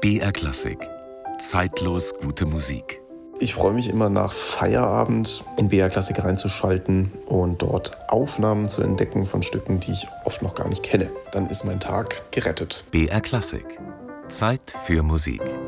BR Klassik. Zeitlos gute Musik. Ich freue mich immer nach Feierabend in BR Klassik reinzuschalten und dort Aufnahmen zu entdecken von Stücken, die ich oft noch gar nicht kenne. Dann ist mein Tag gerettet. BR Klassik. Zeit für Musik.